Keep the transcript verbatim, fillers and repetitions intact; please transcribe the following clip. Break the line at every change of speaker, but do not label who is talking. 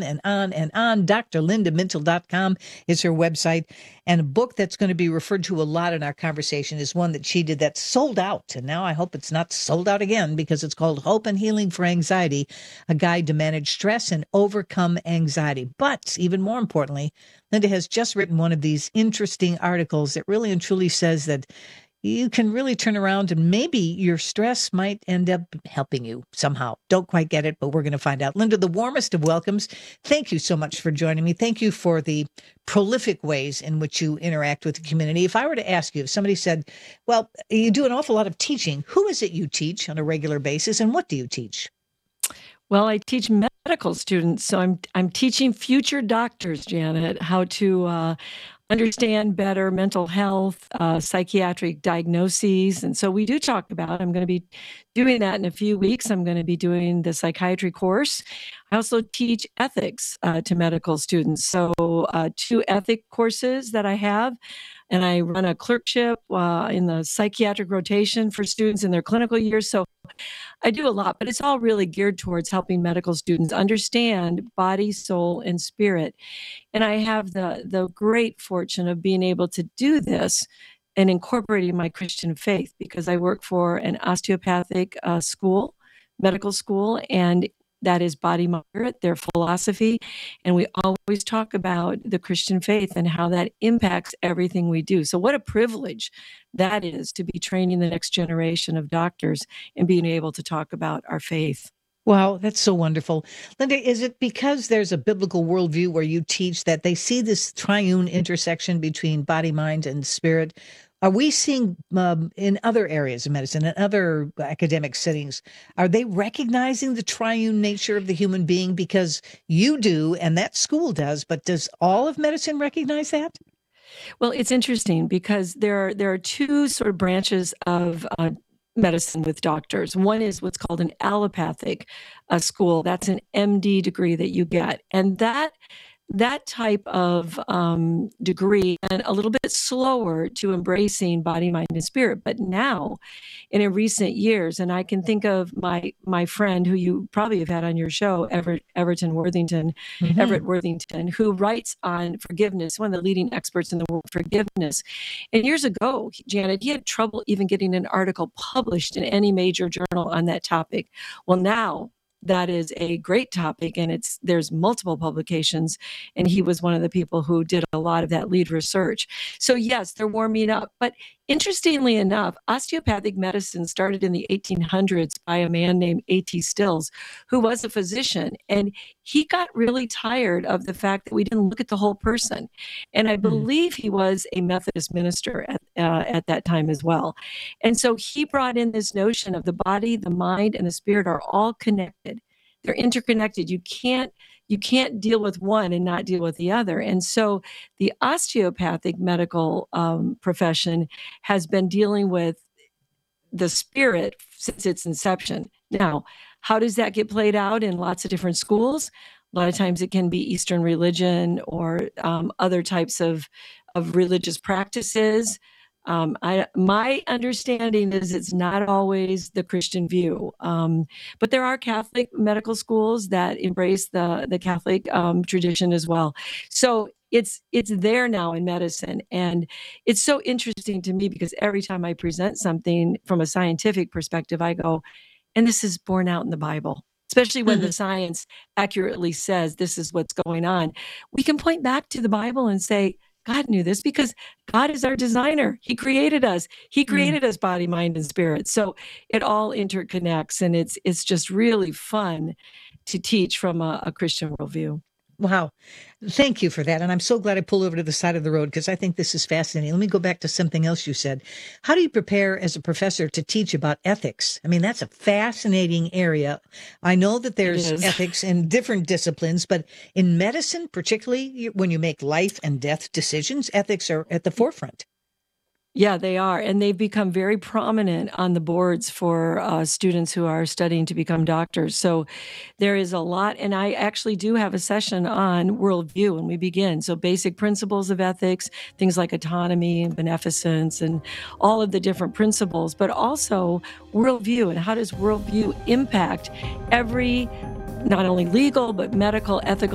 and on and on. Dr Linda Mintle dot com is her website. And a book that's going to be referred to a lot in our conversation is one that she did that's sold out. And now I hope it's not sold out again, because it's called Hope and Healing for Anxiety, a guide to manage stress and overcome anxiety. But even more importantly, Linda has just written one of these interesting articles that really and truly says that you can really turn around and maybe your stress might end up helping you somehow. Don't quite get it, but we're going to find out. Linda, the warmest of welcomes. Thank you so much for joining me. Thank you for the prolific ways in which you interact with the community. If I were to ask you, if somebody said, well, you do an awful lot of teaching, who is it you teach on a regular basis and what do you teach?
Well, I teach medical students, so I'm I'm teaching future doctors, Janet, how to uh, understand better mental health, uh, psychiatric diagnoses. And so we do talk about, I'm going to be doing that in a few weeks. I'm going to be doing the psychiatry course. I also teach ethics uh, to medical students. So uh, two ethic courses that I have. And I run a clerkship uh, in the psychiatric rotation for students in their clinical years. So I do a lot, but it's all really geared towards helping medical students understand body, soul, and spirit. And I have the, the great fortune of being able to do this and incorporating my Christian faith, because I work for an osteopathic uh, school, medical school, and that is Body Mind, their philosophy. And we always talk about the Christian faith and how that impacts everything we do. So what a privilege that is, to be training the next generation of doctors and being able to talk about our faith.
Wow, that's so wonderful. Linda, is it because there's a biblical worldview where you teach that they see this triune intersection between body, mind, and spirit? Are we seeing um, in other areas of medicine and other academic settings, are they recognizing the triune nature of the human being? Because you do, and that school does, but does all of medicine recognize that?
Well, it's interesting because there are, there are two sort of branches of uh, medicine with doctors. One is what's called an allopathic uh, school. That's an M D degree that you get. And that that type of um, degree, and a little bit slower to embracing body, mind, and spirit. But now, in, in recent years, and I can think of my my friend who you probably have had on your show, Everett, Everton Worthington, mm-hmm. Everett Worthington, who writes on forgiveness, one of the leading experts in the world of forgiveness. And years ago, Janet, he had trouble even getting an article published in any major journal on that topic. Well, now, that is a great topic, and it's there's multiple publications, and he was one of the people who did a lot of that lead research. So yes, they're warming up. But interestingly enough, osteopathic medicine started in the eighteen hundreds by a man named A T Stills, who was a physician, and he got really tired of the fact that we didn't look at the whole person. And I believe he was a Methodist minister at, uh, at that time as well. And so he brought in this notion of the body, the mind, and the spirit are all connected. They're interconnected. You can't you can't deal with one and not deal with the other. And so the osteopathic medical um, profession has been dealing with the spirit since its inception. Now, how does that get played out in lots of different schools? A lot of times it can be Eastern religion or um, other types of, of religious practices. Um, I, my understanding is it's not always the Christian view, um, but there are Catholic medical schools that embrace the the Catholic um, tradition as well. So it's it's there now in medicine, and it's so interesting to me because every time I present something from a scientific perspective, I go, and this is borne out in the Bible. Especially when mm-hmm. the science accurately says this is what's going on. We can point back to the Bible and say, God knew this because God is our designer. He created us. He created mm. us body, mind, and spirit. So it all interconnects, and it's it's just really fun to teach from a, a Christian worldview.
Wow. Thank you for that. And I'm so glad I pulled over to the side of the road because I think this is fascinating. Let me go back to something else you said. How do you prepare as a professor to teach about ethics? I mean, that's a fascinating area. I know that there's ethics in different disciplines, but in medicine, particularly when you make life and death decisions, ethics are at the forefront.
Yeah, they are. And they've become very prominent on the boards for uh, students who are studying to become doctors. So there is a lot. And I actually do have a session on worldview when we begin. So basic principles of ethics, things like autonomy and beneficence and all of the different principles, but also worldview and how does worldview impact every, not only legal, but medical, ethical